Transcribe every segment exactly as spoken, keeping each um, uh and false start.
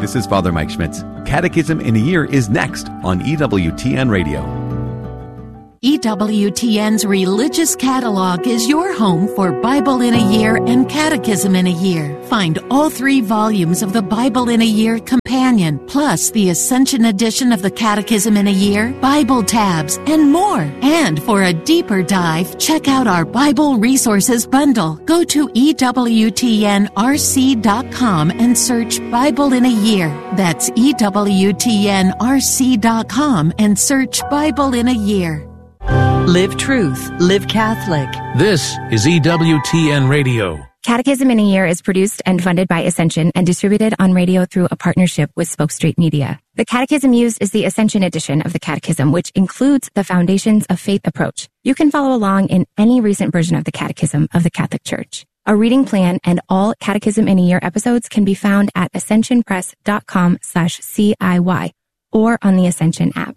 This is Father Mike Schmitz. Catechism in a Year is next on E W T N Radio. E W T N's Religious Catalog is your home for Bible in a Year and Catechism in a Year. Find all three volumes of the Bible in a Year Companion, plus the Ascension edition of the Catechism in a Year, Bible tabs, and more. And for a deeper dive, check out our Bible Resources Bundle. Go to E W T N R C dot com and search Bible in a Year. That's E W T N R C dot com and search Bible in a Year. Live truth. Live Catholic. This is E W T N Radio. Catechism in a Year is produced and funded by Ascension and distributed on radio through a partnership with Spoke Street Media. The catechism used is the Ascension edition of the Catechism, which includes the Foundations of Faith approach. You can follow along in any recent version of the Catechism of the Catholic Church. A reading plan and all Catechism in a Year episodes can be found at ascensionpress.com slash CIY or on the Ascension app.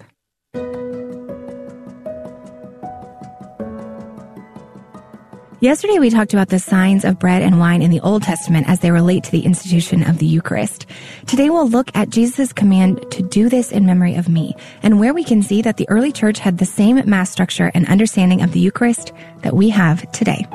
Yesterday, we talked about the signs of bread and wine in the Old Testament as they relate to the institution of the Eucharist. Today, we'll look at Jesus' command to do this in memory of me, and where we can see that the early church had the same Mass structure and understanding of the Eucharist that we have today.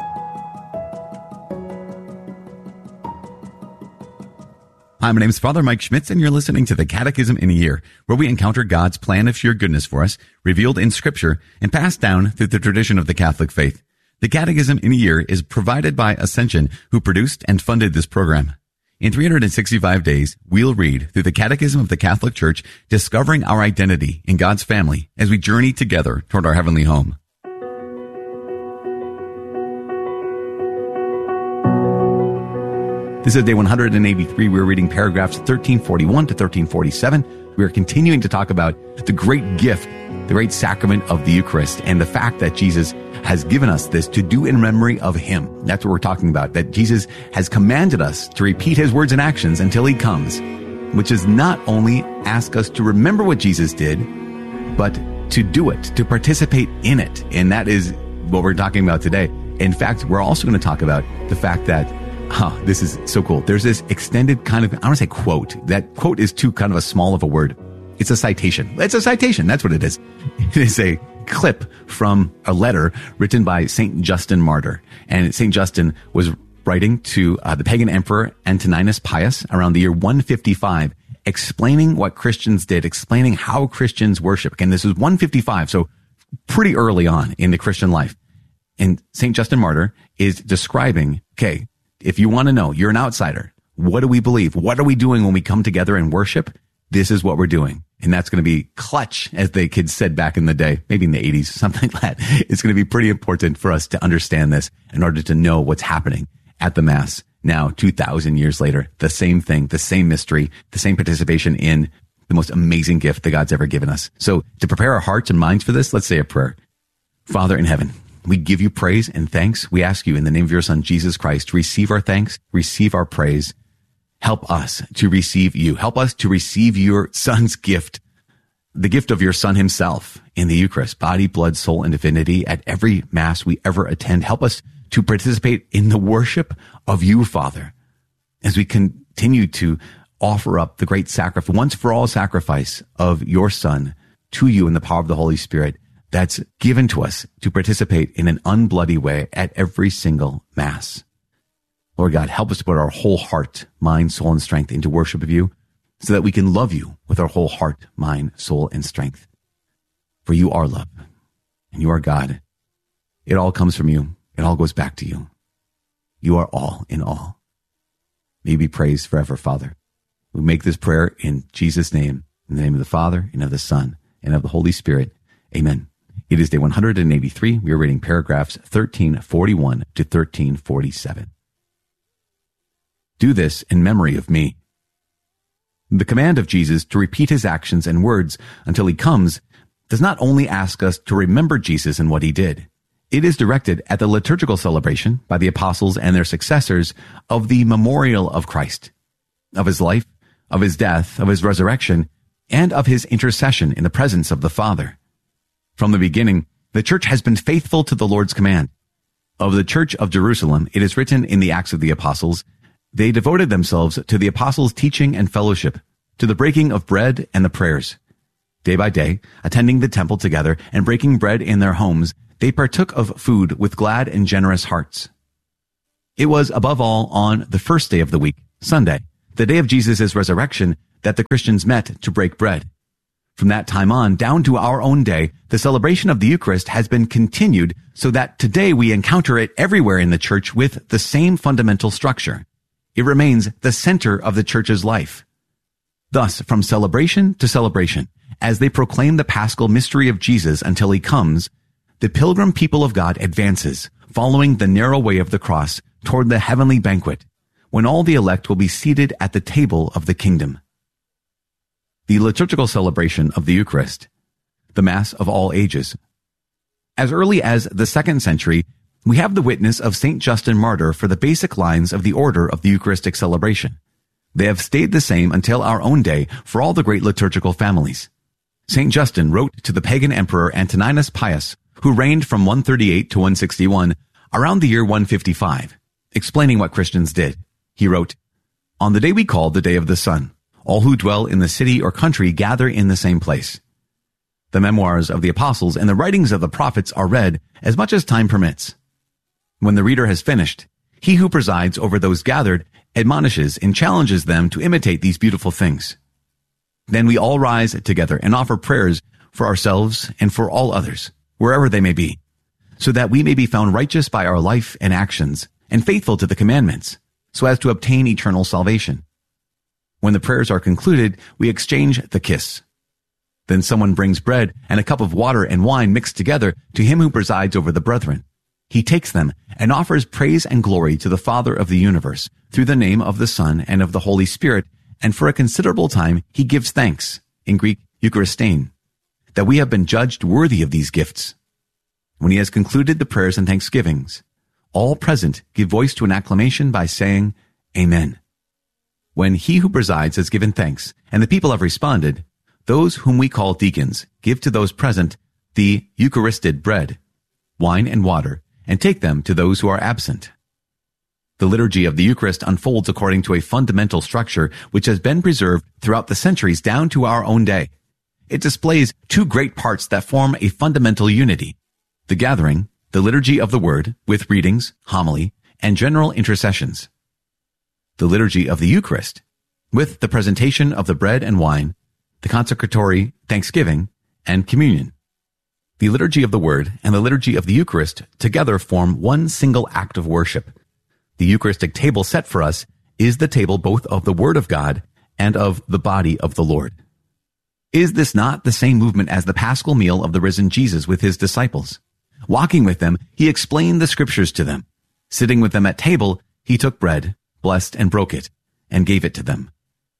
Hi, my name is Father Mike Schmitz, and you're listening to the Catechism in a Year, where we encounter God's plan of sheer goodness for us, revealed in Scripture and passed down through the tradition of the Catholic faith. The Catechism in a Year is provided by Ascension, who produced and funded this program. In three hundred sixty-five days, we'll read through the Catechism of the Catholic Church, discovering our identity in God's family as we journey together toward our heavenly home. This is day one hundred eighty-three. We're reading paragraphs thirteen forty-one to thirteen forty-seven. We are continuing to talk about the great gift, the great sacrament of the Eucharist, and the fact that Jesus has given us this to do in memory of Him. That's what we're talking about, that Jesus has commanded us to repeat His words and actions until He comes, which is not only ask us to remember what Jesus did, but to do it, to participate in it. And that is what we're talking about today. In fact, we're also going to talk about the fact that Huh, this is so cool. There's this extended kind of, I don't want to say quote. That quote is too kind of a small of a word. It's a citation. It's a citation. That's what it is. It is a clip from a letter written by Saint Justin Martyr. And Saint Justin was writing to uh, the pagan emperor Antoninus Pius around the year one fifty-five, explaining what Christians did, explaining how Christians worship. And this is one fifty-five, so pretty early on in the Christian life. And Saint Justin Martyr is describing, okay, if you want to know, you're an outsider. What do we believe? What are we doing when we come together and worship? This is what we're doing. And that's going to be clutch, as the kids said back in the day, maybe in the eighties, something like that. It's going to be pretty important for us to understand this in order to know what's happening at the Mass. Now, two thousand years later, the same thing, the same mystery, the same participation in the most amazing gift that God's ever given us. So to prepare our hearts and minds for this, let's say a prayer. Father in heaven, we give you praise and thanks. We ask you in the name of your Son, Jesus Christ, to receive our thanks, receive our praise. Help us to receive you. Help us to receive your Son's gift, the gift of your Son himself in the Eucharist, body, blood, soul, and divinity at every Mass we ever attend. Help us to participate in the worship of you, Father, as we continue to offer up the great sacrifice, once for all sacrifice of your Son to you in the power of the Holy Spirit, that's given to us to participate in an unbloody way at every single Mass. Lord God, help us to put our whole heart, mind, soul, and strength into worship of you so that we can love you with our whole heart, mind, soul, and strength. For you are love, and you are God. It all comes from you. It all goes back to you. You are all in all. May you be praised forever, Father. We make this prayer in Jesus' name, in the name of the Father, and of the Son, and of the Holy Spirit. Amen. It is day one hundred eighty-three. We are reading paragraphs thirteen forty-one to thirteen forty-seven. Do this in memory of me. The command of Jesus to repeat his actions and words until he comes does not only ask us to remember Jesus and what he did. It is directed at the liturgical celebration by the apostles and their successors of the memorial of Christ, of his life, of his death, of his resurrection, and of his intercession in the presence of the Father. From the beginning, the Church has been faithful to the Lord's command. Of the Church of Jerusalem, it is written in the Acts of the Apostles, they devoted themselves to the apostles' teaching and fellowship, to the breaking of bread and the prayers. Day by day, attending the temple together and breaking bread in their homes, they partook of food with glad and generous hearts. It was above all on the first day of the week, Sunday, the day of Jesus' resurrection, that the Christians met to break bread. From that time on, down to our own day, the celebration of the Eucharist has been continued so that today we encounter it everywhere in the church with the same fundamental structure. It remains the center of the church's life. Thus, from celebration to celebration, as they proclaim the paschal mystery of Jesus until he comes, the pilgrim people of God advances, following the narrow way of the cross toward the heavenly banquet, when all the elect will be seated at the table of the kingdom. The liturgical celebration of the Eucharist, the Mass of all ages. As early as the second century, we have the witness of Saint Justin Martyr for the basic lines of the order of the Eucharistic celebration. They have stayed the same until our own day for all the great liturgical families. Saint Justin wrote to the pagan emperor Antoninus Pius, who reigned from one thirty-eight to one sixty-one, around the year one fifty-five, explaining what Christians did. He wrote, "On the day we call the Day of the Sun, all who dwell in the city or country gather in the same place. The memoirs of the apostles and the writings of the prophets are read as much as time permits. When the reader has finished, he who presides over those gathered admonishes and challenges them to imitate these beautiful things. Then we all rise together and offer prayers for ourselves and for all others, wherever they may be, so that we may be found righteous by our life and actions and faithful to the commandments, so as to obtain eternal salvation. When the prayers are concluded, we exchange the kiss. Then someone brings bread and a cup of water and wine mixed together to him who presides over the brethren. He takes them and offers praise and glory to the Father of the universe through the name of the Son and of the Holy Spirit, and for a considerable time he gives thanks, in Greek Eucharistein, that we have been judged worthy of these gifts. When he has concluded the prayers and thanksgivings, all present give voice to an acclamation by saying, Amen. When he who presides has given thanks, and the people have responded, those whom we call deacons give to those present the Eucharisted bread, wine and water, and take them to those who are absent. The liturgy of the Eucharist unfolds according to a fundamental structure which has been preserved throughout the centuries down to our own day. It displays two great parts that form a fundamental unity: the gathering, the liturgy of the Word, with readings, homily, and general intercessions; the liturgy of the Eucharist, with the presentation of the bread and wine, the consecratory thanksgiving, and communion. The liturgy of the Word and the liturgy of the Eucharist together form one single act of worship. The Eucharistic table set for us is the table both of the Word of God and of the body of the Lord. Is this not the same movement as the Paschal meal of the risen Jesus with his disciples? Walking with them, he explained the scriptures to them. Sitting with them at table, he took bread, blessed and broke it, and gave it to them.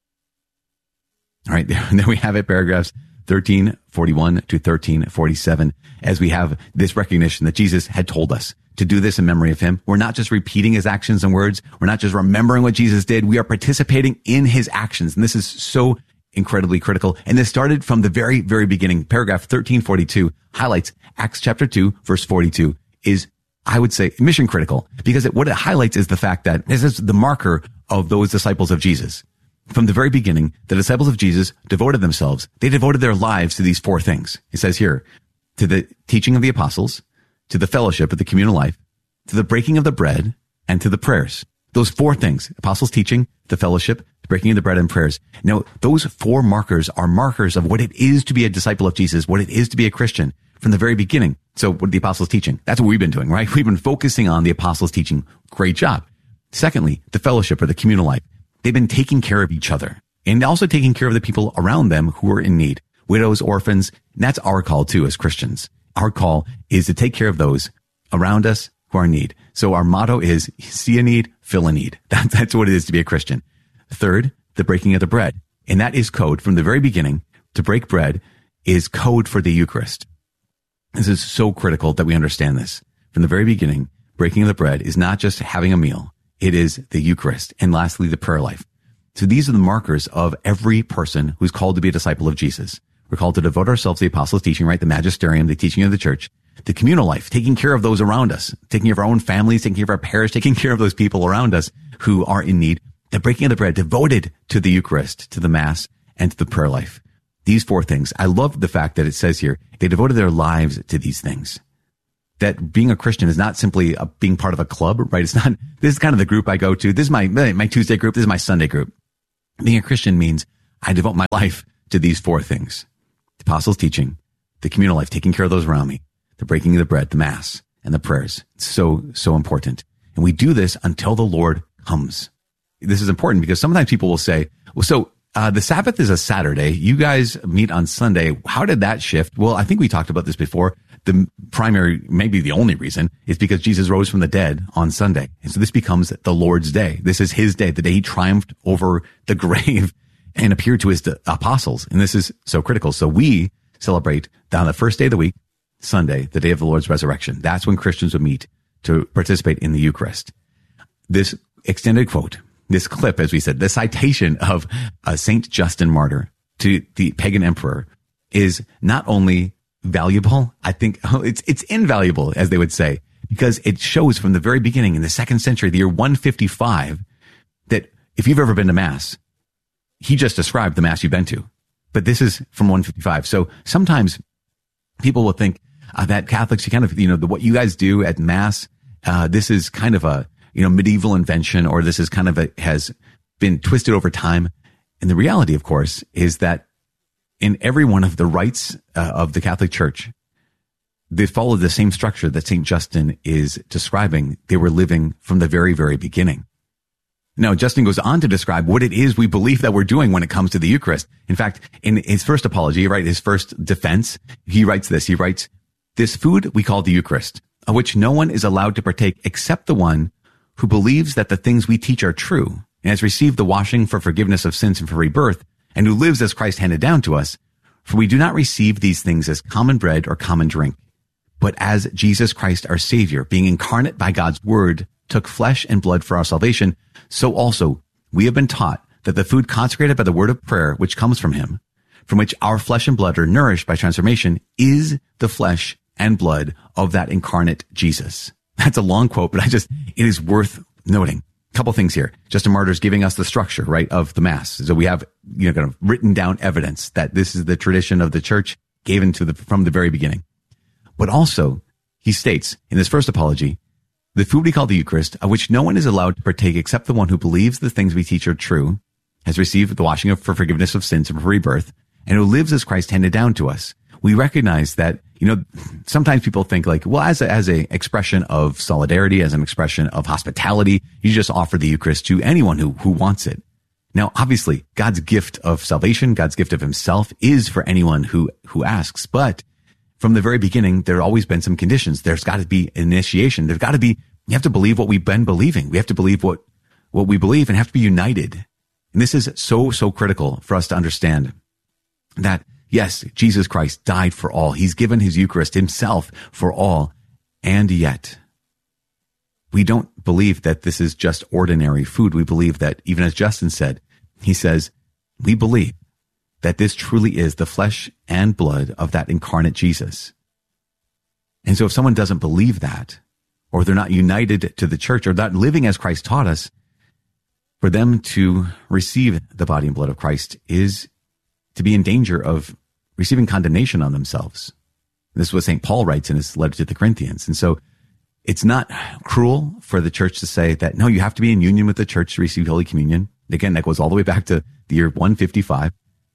All right, there, there we have it, paragraphs thirteen forty-one to thirteen forty-seven, as we have this recognition that Jesus had told us to do this in memory of him. We're not just repeating his actions and words. We're not just remembering what Jesus did. We are participating in his actions. And this is so incredibly critical. And this started from the very, very beginning. Paragraph thirteen forty-two highlights Acts chapter two, verse forty-two is, I would say, mission critical, because it, what it highlights is the fact that this is the marker of those disciples of Jesus. From the very beginning, the disciples of Jesus devoted themselves. They devoted their lives to these four things. It says here, to the teaching of the apostles, to the fellowship of the communal life, to the breaking of the bread, and to the prayers. Those four things: apostles' teaching, the fellowship, the breaking of the bread, and prayers. Now, those four markers are markers of what it is to be a disciple of Jesus, what it is to be a Christian from the very beginning. So what are the apostles' teaching? That's what we've been doing, right? We've been focusing on the apostles' teaching. Great job. Secondly, the fellowship or the communal life. They've been taking care of each other and also taking care of the people around them who are in need. Widows, orphans. And that's our call too as Christians. Our call is to take care of those around us who are in need. So our motto is see a need, fill a need. That, that's what it is to be a Christian. Third, the breaking of the bread. And that is code from the very beginning. To break bread is code for the Eucharist. This is so critical that we understand this. From the very beginning, breaking of the bread is not just having a meal. It is the Eucharist. And lastly, the prayer life. So these are the markers of every person who's called to be a disciple of Jesus. We're called to devote ourselves to the apostles' teaching, right? The magisterium, the teaching of the church, the communal life, taking care of those around us, taking care of our own families, taking care of our parish, taking care of those people around us who are in need. The breaking of the bread, devoted to the Eucharist, to the Mass, and to the prayer life. These four things. I love the fact that it says here, they devoted their lives to these things. That being a Christian is not simply a, being part of a club, right? It's not, this is kind of the group I go to. This is my, my Tuesday group. This is my Sunday group. Being a Christian means I devote my life to these four things. The apostles' teaching, the communal life, taking care of those around me, the breaking of the bread, the mass, and the prayers. It's so, so important. And we do this until the Lord comes. This is important because sometimes people will say, well, so uh, the Sabbath is a Saturday. You guys meet on Sunday. How did that shift? Well, I think we talked about this before. The primary, maybe the only reason, is because Jesus rose from the dead on Sunday. And so this becomes the Lord's day. This is his day, the day he triumphed over the grave and appeared to his apostles. And this is so critical. So we celebrate on the first day of the week, Sunday, the day of the Lord's resurrection. That's when Christians would meet to participate in the Eucharist. This extended quote, this clip, as we said, the citation of uh, Saint Justin Martyr to the pagan emperor is not only valuable, I think it's it's invaluable, as they would say, because it shows from the very beginning in the second century, the year one fifty-five, that if you've ever been to Mass, he just described the Mass you've been to. But this is from one fifty-five. So sometimes people will think uh, that Catholics, you kind of, you know, the, what you guys do at Mass, uh, this is kind of a, you know, medieval invention, or this is kind of a, has been twisted over time. And the reality, of course, is that in every one of the rites uh, of the Catholic Church, they follow the same structure that Saint Justin is describing. They were living from the very, very beginning. Now, Justin goes on to describe what it is we believe that we're doing when it comes to the Eucharist. In fact, in his first apology, right, his first defense, he writes this. He writes, "This food we call the Eucharist, of which no one is allowed to partake except the one who believes that the things we teach are true and has received the washing for forgiveness of sins and for rebirth, and who lives as Christ handed down to us. For we do not receive these things as common bread or common drink, but as Jesus Christ our Savior, being incarnate by God's word, took flesh and blood for our salvation, so also we have been taught that the food consecrated by the word of prayer, which comes from him, from which our flesh and blood are nourished by transformation, is the flesh and blood of that incarnate Jesus." That's a long quote, but I just, it is worth noting. A couple things here. Justin Martyr is giving us the structure, right, of the Mass. So we have, you know, kind of written down evidence that this is the tradition of the church given to the, from the very beginning. But also, he states in his first apology, "The food we call the Eucharist, of which no one is allowed to partake except the one who believes the things we teach are true, has received the washing of for forgiveness of sins and for rebirth, and who lives as Christ handed down to us." We recognize that, you know, sometimes people think like, well, as a, as a expression of solidarity, as an expression of hospitality, you just offer the Eucharist to anyone who, who wants it. Now, obviously, God's gift of salvation, God's gift of himself is for anyone who, who asks. But from the very beginning, there have always been some conditions. There's got to be initiation. There's got to be, you have to believe what we've been believing. We have to believe what, what we believe and have to be united. And this is so, so critical for us to understand that, yes, Jesus Christ died for all. He's given his Eucharist himself for all. And yet, we don't believe that this is just ordinary food. We believe that, even as Justin said, he says, we believe that this truly is the flesh and blood of that incarnate Jesus. And so if someone doesn't believe that, or they're not united to the church, or not living as Christ taught us, for them to receive the body and blood of Christ is to be in danger of receiving condemnation on themselves. This is what Saint Paul writes in his letter to the Corinthians. And so it's not cruel for the church to say that, no, you have to be in union with the church to receive Holy Communion. Again, that goes all the way back to the year one fifty-five.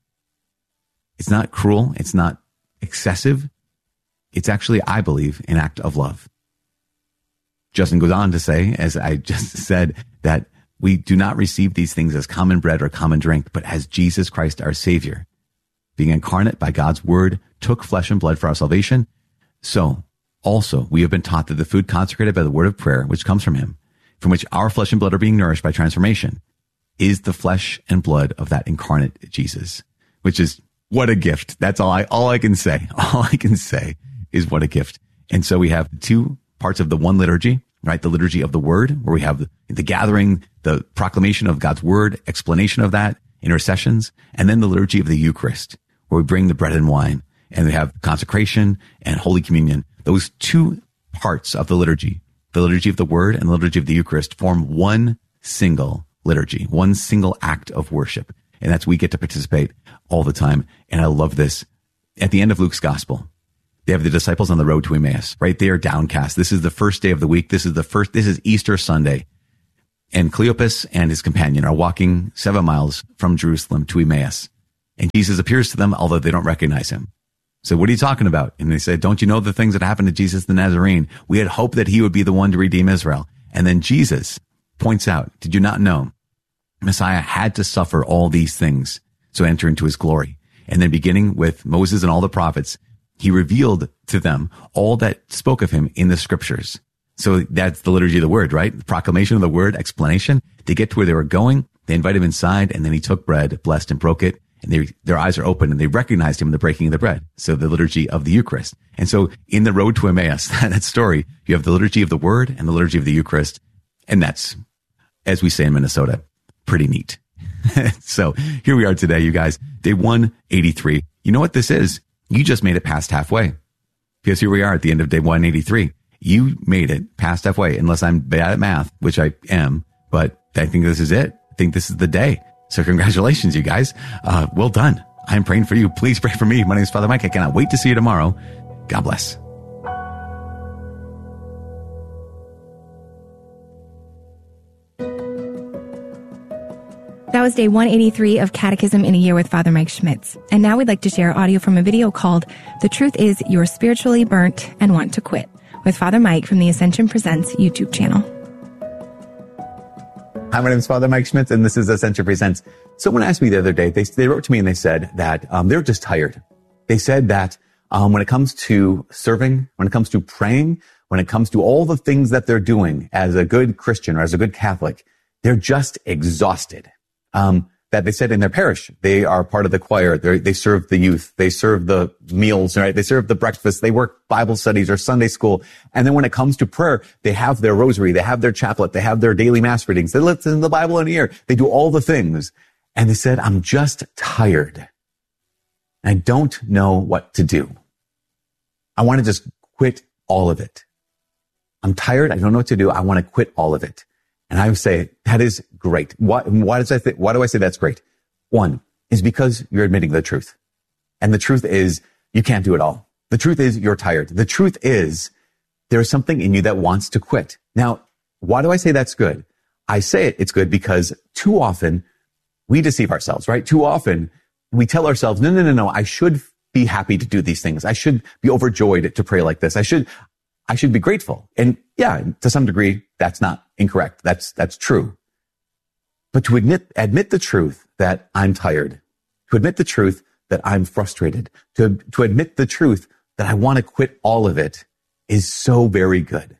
It's not cruel. It's not excessive. It's actually, I believe, an act of love. Justin goes on to say, as I just said, that we do not receive these things as common bread or common drink, but as Jesus Christ our Savior, being incarnate by God's word, took flesh and blood for our salvation. So also we have been taught that the food consecrated by the word of prayer, which comes from him, from which our flesh and blood are being nourished by transformation, is the flesh and blood of that incarnate Jesus, which is what a gift. That's all I, all I can say. All I can say is what a gift. And so we have two parts of the one liturgy, right? The liturgy of the word, where we have the, the gathering, the proclamation of God's word, explanation of that, intercessions, and then the liturgy of the Eucharist, where we bring the bread and wine, and we have consecration and Holy Communion. Those two parts of the liturgy, the liturgy of the word and the liturgy of the Eucharist, form one single liturgy, one single act of worship. And that's, we get to participate all the time. And I love this. At the end of Luke's gospel, they have the disciples on the road to Emmaus, right? They are downcast. This is the first day of the week. This is the first, this is Easter Sunday. And Cleopas and his companion are walking seven miles from Jerusalem to Emmaus. And Jesus appears to them, although they don't recognize him. So what are you talking about? And they said, don't you know the things that happened to Jesus the Nazarene? We had hoped that he would be the one to redeem Israel. And then Jesus points out, did you not know Messiah had to suffer all these things to enter into his glory? And then beginning with Moses and all the prophets, he revealed to them all that spoke of him in the scriptures. So that's the liturgy of the word, right? The proclamation of the word, explanation. To get to where they were going, they invited him inside, and then he took bread, blessed and broke it. And they, their eyes are open and they recognized him in the breaking of the bread. So the liturgy of the Eucharist. And so in the road to Emmaus, that story, you have the liturgy of the word and the liturgy of the Eucharist. And that's, as we say in Minnesota, pretty neat. So here we are today, you guys, day one eighty-three. You know what this is? You just made it past halfway, because here we are at the end of day one eighty-three. You made it past halfway, unless I'm bad at math, which I am, but I think this is it. I think this is the day. So congratulations, you guys. Uh, well done. I'm praying for you. Please pray for me. My name is Father Mike. I cannot wait to see you tomorrow. God bless. That was day one eighty-three of Catechism in a Year with Father Mike Schmitz. And now we'd like to share audio from a video called The Truth Is You're Spiritually Burnt and Want to Quit, with Father Mike from the Ascension Presents YouTube channel. Hi, my name is Father Mike Schmitz, and this is Ascension Presents. Someone asked me the other day, they, they wrote to me and they said that um, they're just tired. They said that um, when it comes to serving, when it comes to praying, when it comes to all the things that they're doing as a good Christian or as a good Catholic, they're just exhausted. Um, that they said in their parish, they are part of the choir. They they serve the youth. They serve the meals, right? They serve the breakfast. They work Bible studies or Sunday school. And then when it comes to prayer, they have their rosary. They have their chaplet. They have their daily mass readings. They listen to the Bible in a year. They do all the things. And they said, I'm just tired. I don't know what to do. I want to just quit all of it. I'm tired. I don't know what to do. I want to quit all of it. And I would say, that is great. Why, why does I th- why do I say that's great? One is because you're admitting the truth. And the truth is you can't do it all. The truth is you're tired. The truth is there's something in you that wants to quit. Now, why do I say that's good? I say it, it's good because too often we deceive ourselves, right? Too often we tell ourselves, no, no, no, no, I should be happy to do these things. I should be overjoyed to pray like this. I should, I should be grateful. And yeah, to some degree, that's not incorrect. That's, that's true. But to admit, admit the truth that I'm tired, to admit the truth that I'm frustrated, to, to admit the truth that I want to quit all of it is so very good.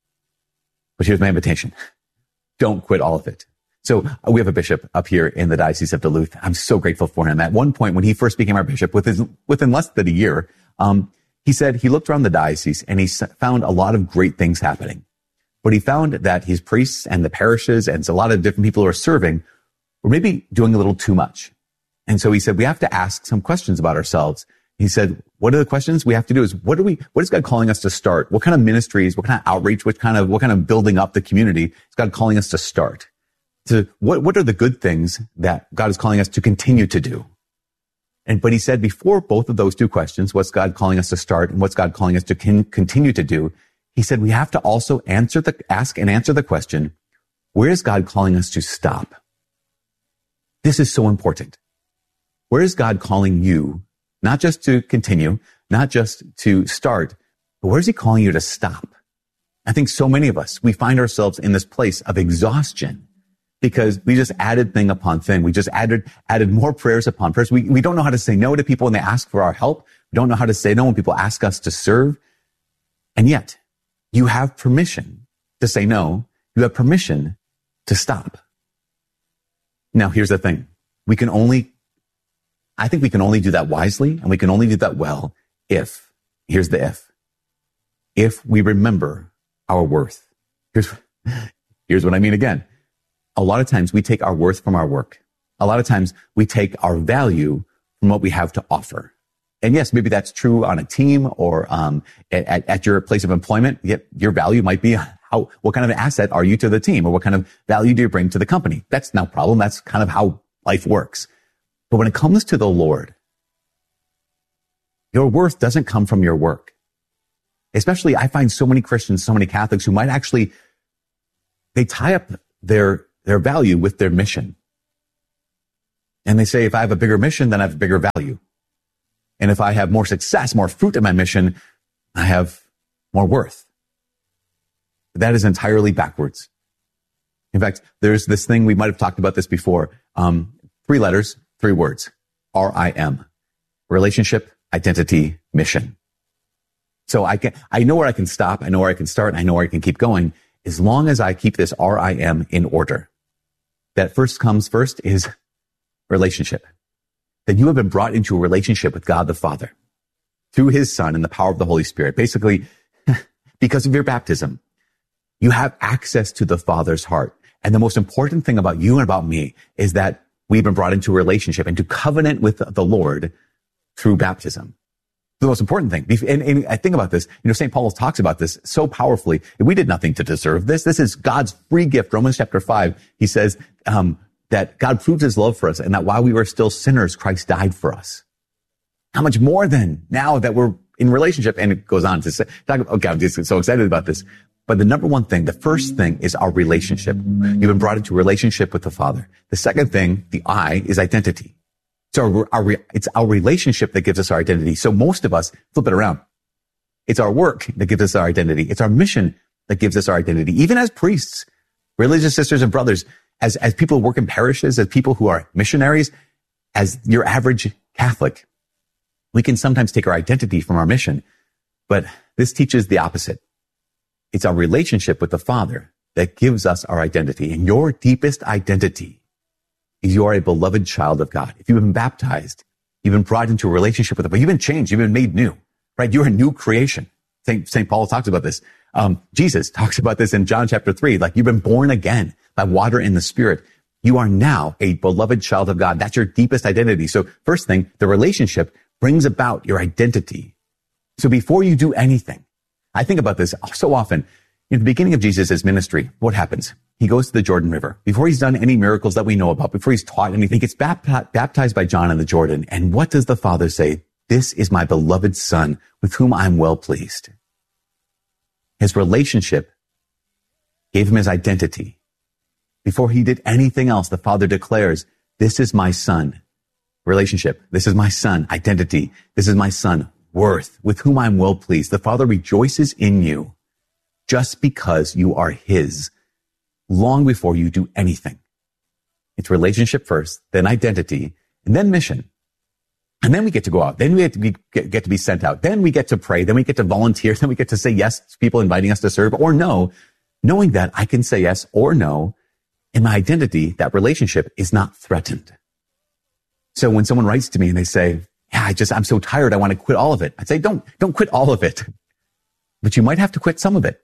But here's my invitation. Don't quit all of it. So uh, we have a bishop up here in the Diocese of Duluth. I'm so grateful for him. At one point, when he first became our bishop, within, within less than a year, um, he said he looked around the diocese and he found a lot of great things happening. But he found that his priests and the parishes and a lot of different people who are serving were maybe doing a little too much. And so he said, we have to ask some questions about ourselves. He said, what are the questions we have to do is, what are we, what is God calling us to start? What kind of ministries, what kind of outreach, what kind of, what kind of building up the community is God calling us to start? To what, what are the good things that God is calling us to continue to do? And, but he said before both of those two questions, what's God calling us to start and what's God calling us to con- continue to do? He said, we have to also answer the, ask and answer the question, where is God calling us to stop? This is so important. Where is God calling you, not just to continue, not just to start, but where is he calling you to stop? I think so many of us, we find ourselves in this place of exhaustion because we just added thing upon thing. We just added, added more prayers upon prayers. We, we don't know how to say no to people when they ask for our help. We don't know how to say no when people ask us to serve. And yet, you have permission to say no. You have permission to stop. Now, here's the thing. We can only, I think we can only do that wisely and we can only do that well if, here's the if, if we remember our worth. Here's, here's what I mean again. A lot of times we take our worth from our work. A lot of times we take our value from what we have to offer. And yes, maybe that's true on a team or um, at, at your place of employment. Yet your value might be how, what kind of an asset are you to the team, or what kind of value do you bring to the company? That's no problem. That's kind of how life works. But when it comes to the Lord, your worth doesn't come from your work. Especially, I find so many Christians, so many Catholics who might actually, they tie up their, their value with their mission. And they say, if I have a bigger mission, then I have a bigger value. And if I have more success, more fruit in my mission, I have more worth. That is entirely backwards. In fact, there's this thing, we might have talked about this before. Um, three letters, three words. R I M. Relationship, identity, mission. So I can, I know where I can stop. I know where I can start. I know where I can keep going as long as I keep this R I M in order. That first comes first is relationship. That you have been brought into a relationship with God the Father through his Son and the power of the Holy Spirit. Basically, because of your baptism, you have access to the Father's heart. And the most important thing about you and about me is that we've been brought into a relationship, into covenant with the Lord through baptism. The most important thing. And, and I think about this, you know, Saint Paul talks about this so powerfully. We did nothing to deserve this. This is God's free gift. Romans chapter five, he says, um, that God proved his love for us and that while we were still sinners, Christ died for us. How much more then now that we're in relationship? And it goes on to say, talk about, okay, I'm just so excited about this. But the number one thing, the first thing is our relationship. You've been brought into a relationship with the Father. The second thing, the I, is identity. So our, our, it's our relationship that gives us our identity. So most of us flip it around. It's our work that gives us our identity. It's our mission that gives us our identity. Even as priests, religious sisters and brothers, as, as people who work in parishes, as people who are missionaries, as your average Catholic, we can sometimes take our identity from our mission. But this teaches the opposite. It's our relationship with the Father that gives us our identity. And your deepest identity is you are a beloved child of God. If you've been baptized, you've been brought into a relationship with him, but you've been changed, you've been made new, right? You're a new creation. Saint, Saint Paul talks about this. Um, Jesus talks about this in John chapter three, like you've been born again by water and the Spirit. You are now a beloved child of God. That's your deepest identity. So first thing, the relationship brings about your identity. So before you do anything, I think about this so often. In the beginning of Jesus' ministry, what happens? He goes to the Jordan River. Before he's done any miracles that we know about, before he's taught anything, he gets baptized by John in the Jordan. And what does the Father say? This is my beloved Son with whom I'm well pleased. His relationship gave him his identity. Before he did anything else, the Father declares, this is my Son. Relationship. This is my Son. Identity. This is my Son. Worth. With whom I'm well pleased. The Father rejoices in you just because you are his, long before you do anything. It's relationship first, then identity, and then mission. And then we get to go out. Then we get to be, get, get to be sent out. Then we get to pray. Then we get to volunteer. Then we get to say yes to people inviting us to serve or no, knowing that I can say yes or no. In my identity, that relationship is not threatened. So when someone writes to me and they say, yeah, I just, I'm so tired. I want to quit all of it. I'd say, don't, don't quit all of it, but you might have to quit some of it.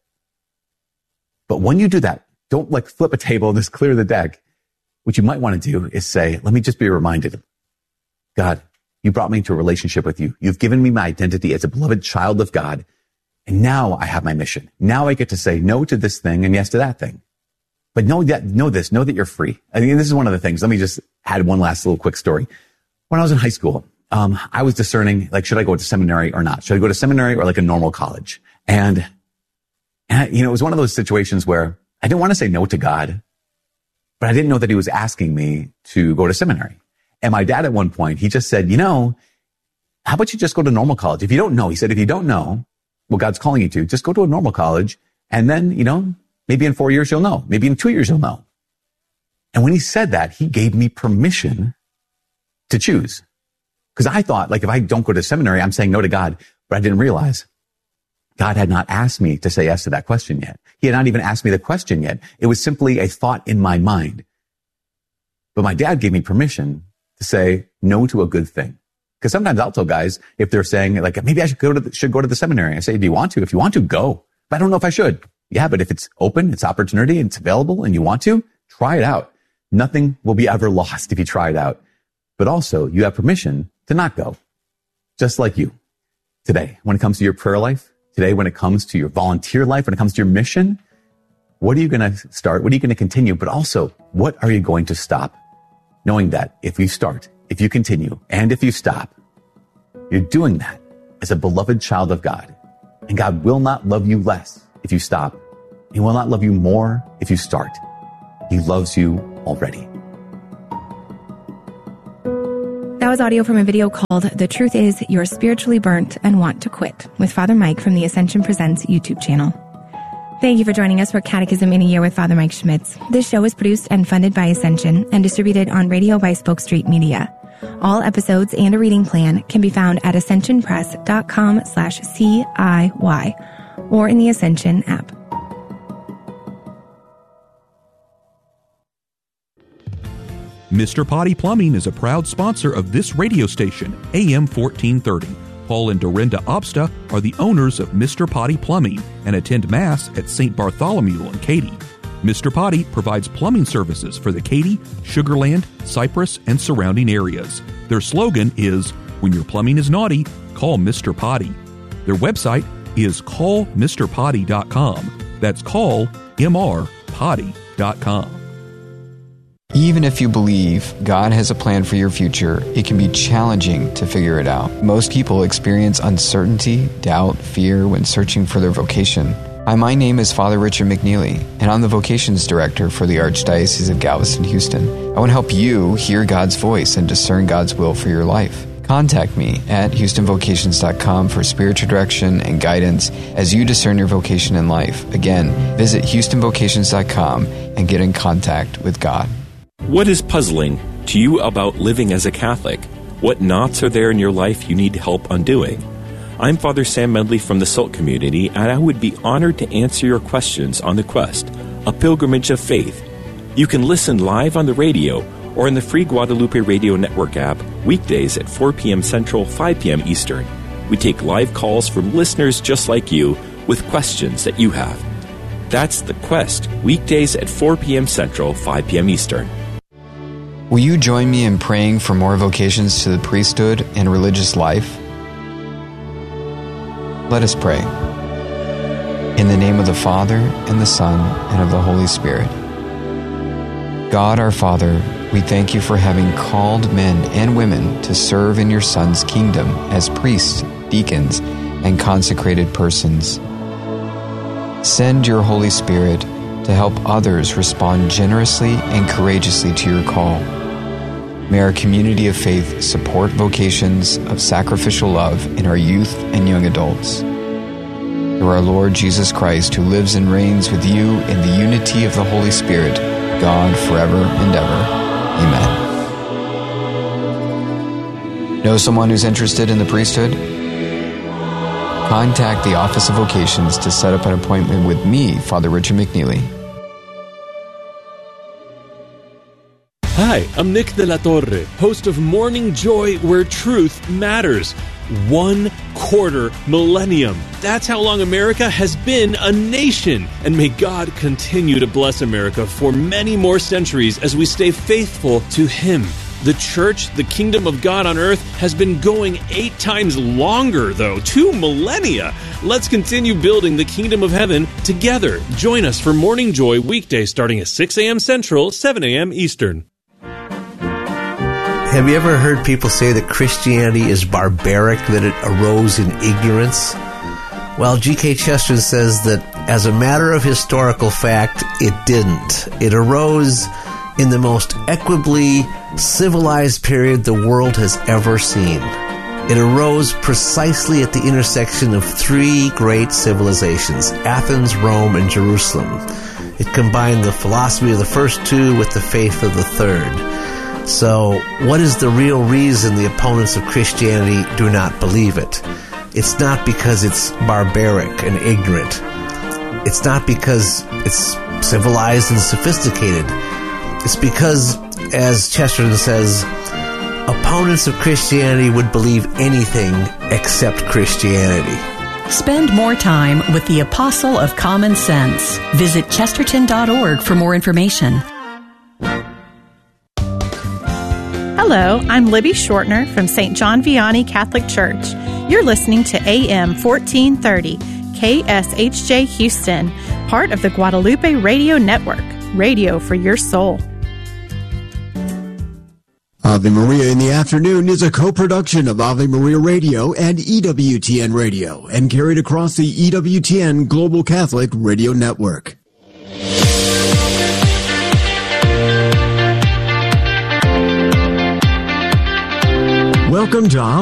But when you do that, don't like flip a table and just clear the deck. What you might want to do is say, let me just be reminded, God, you brought me into a relationship with you. You've given me my identity as a beloved child of God. And now I have my mission. Now I get to say no to this thing and yes to that thing. But know that, know this, know that you're free. I mean, this is one of the things. Let me just add one last little quick story. When I was in high school, um, I was discerning, like, should I go to seminary or not? Should I go to seminary or like a normal college? And, and you know, it was one of those situations where I didn't want to say no to God, but I didn't know that he was asking me to go to seminary. And my dad at one point, he just said, you know, how about you just go to normal college? If you don't know, he said, if you don't know what God's calling you to, just go to a normal college. And then, you know, maybe in four years, you'll know. Maybe in two years, you'll know. And when he said that, he gave me permission to choose. Because I thought, like, if I don't go to seminary, I'm saying no to God. But I didn't realize God had not asked me to say yes to that question yet. He had not even asked me the question yet. It was simply a thought in my mind. But my dad gave me permission to say no to a good thing. Because sometimes I'll tell guys, if they're saying, like, maybe I should go to the, should go to the seminary. I say, do you want to? If you want to, go. But I don't know if I should. Yeah, but if it's open, it's opportunity, and it's available, and you want to, try it out. Nothing will be ever lost if you try it out. But also, you have permission to not go. Just like you. Today, when it comes to your prayer life, today, when it comes to your volunteer life, when it comes to your mission, what are you going to start? What are you going to continue? But also, what are you going to stop? Knowing that if you start, if you continue and if you stop, you're doing that as a beloved child of God. And God will not love you less if you stop. He will not love you more if you start. He loves you already. That was audio from a video called The Truth Is You're Spiritually Burnt and Want to Quit with Father Mike from the Ascension Presents YouTube channel. Thank you for joining us for Catechism in a Year with Father Mike Schmitz. This show is produced and funded by Ascension and distributed on radio by Spoke Street Media. All episodes and a reading plan can be found at ascensionpress.com slash CIY or in the Ascension app. Mister Potty Plumbing is a proud sponsor of this radio station, A M fourteen thirty. Paul and Dorinda Obsta are the owners of Mister Potty Plumbing and attend Mass at Saint Bartholomew in Katy. Mister Potty provides plumbing services for the Katy, Sugar Land, Cypress, and surrounding areas. Their slogan is, "When your plumbing is naughty, call Mister Potty." Their website is call mr potty dot com. That's call m r potty dot com. Even if you believe God has a plan for your future, it can be challenging to figure it out. Most people experience uncertainty, doubt, fear when searching for their vocation. Hi, my name is Father Richard McNeely, and I'm the Vocations Director for the Archdiocese of Galveston-Houston. I want to help you hear God's voice and discern God's will for your life. Contact me at houston vocations dot com for spiritual direction and guidance as you discern your vocation in life. Again, visit houston vocations dot com and get in contact with God. What is puzzling to you about living as a Catholic? What knots are there in your life you need help undoing? I'm Father Sam Medley from the Salt community, and I would be honored to answer your questions on The Quest, a pilgrimage of faith. You can listen live on the radio or in the free Guadalupe Radio Network app weekdays at four p.m. Central, five p.m. Eastern. We take live calls from listeners just like you with questions that you have. That's The Quest, weekdays at four p.m. Central, five p.m. Eastern. Will you join me in praying for more vocations to the priesthood and religious life? Let us pray. In the name of the Father, and the Son, and of the Holy Spirit. God our Father, we thank you for having called men and women to serve in your Son's kingdom as priests, deacons, and consecrated persons. Send your Holy Spirit to help others respond generously and courageously to your call. May our community of faith support vocations of sacrificial love in our youth and young adults. Through our Lord Jesus Christ, who lives and reigns with you in the unity of the Holy Spirit, God forever and ever. Amen. Know someone who's interested in the priesthood? Contact the Office of Vocations to set up an appointment with me, Father Richard McNeely. Hi, I'm Nick de la Torre, host of Morning Joy, where truth matters. One quarter millennium. That's how long America has been a nation. And may God continue to bless America for many more centuries as we stay faithful to Him. The church, the kingdom of God on earth, has been going eight times longer, though. Two millennia. Let's continue building the kingdom of heaven together. Join us for Morning Joy weekdays starting at six a.m. Central, seven a.m. Eastern. Have you ever heard people say that Christianity is barbaric, that it arose in ignorance? Well, G K Chesterton says that as a matter of historical fact, it didn't. It arose in the most equably civilized period the world has ever seen. It arose precisely at the intersection of three great civilizations, Athens, Rome, and Jerusalem. It combined the philosophy of the first two with the faith of the third. So, what is the real reason the opponents of Christianity do not believe it? It's not because it's barbaric and ignorant. It's not because it's civilized and sophisticated. It's because, as Chesterton says, opponents of Christianity would believe anything except Christianity. Spend more time with the Apostle of Common Sense. Visit chesterton dot org for more information. Hello, I'm Libby Shortner from Saint John Vianney Catholic Church. You're listening to A M fourteen thirty, K S H J Houston, part of the Guadalupe Radio Network, radio for your soul. Ave Maria in the Afternoon is a co-production of Ave Maria Radio and E W T N Radio and carried across the E W T N Global Catholic Radio Network. Welcome to Ave